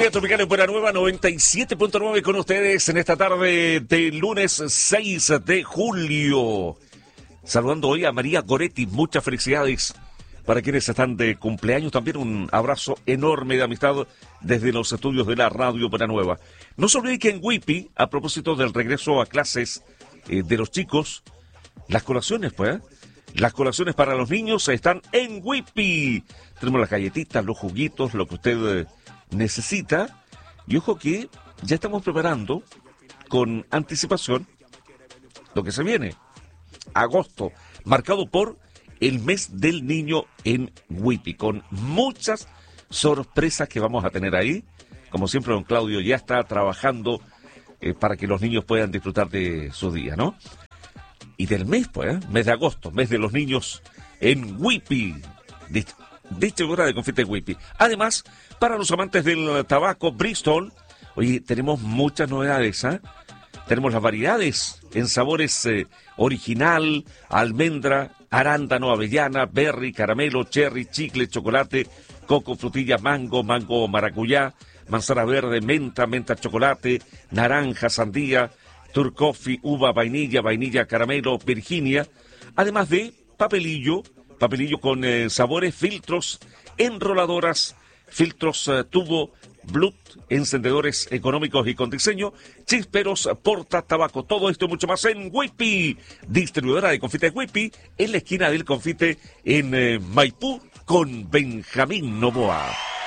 Melodía Tropical en Buena Nueva 97.9 con ustedes en esta tarde de lunes 6 de julio. Saludando hoy a María Goretti, muchas felicidades para quienes están de cumpleaños. También un abrazo enorme de amistad desde los estudios de la Radio Buena Nueva. No se olviden que en Whippy, a propósito del regreso a clases de los chicos, las colaciones, las colaciones para los niños están en Whippy. Tenemos las galletitas, los juguitos, lo que usted necesita. Y ojo que ya estamos preparando con anticipación lo que se viene. Agosto, marcado por el mes del niño en Whippy, con muchas sorpresas que vamos a tener ahí. Como siempre, don Claudio ya está trabajando para que los niños puedan disfrutar de su día, ¿no? Y del mes, mes de agosto, mes de los niños en Whippy, distribuidora de confite Whippy. Además, para los amantes del tabaco, Bristol, oye, tenemos muchas novedades, Tenemos las variedades en sabores original, almendra, arándano, avellana, berry, caramelo, cherry, chicle, chocolate, coco, frutilla, mango, mango, maracuyá, manzana verde, menta, menta, chocolate, naranja, sandía, turcoffee, uva, vainilla, vainilla, caramelo, Virginia, además de papelillo con sabores, filtros, enroladoras, filtros tubo, Blut, encendedores económicos y con diseño, chisperos, porta, tabaco, todo esto y mucho más en Whippy, distribuidora de confite Whippy, en la esquina del confite en Maipú con Benjamín Novoa.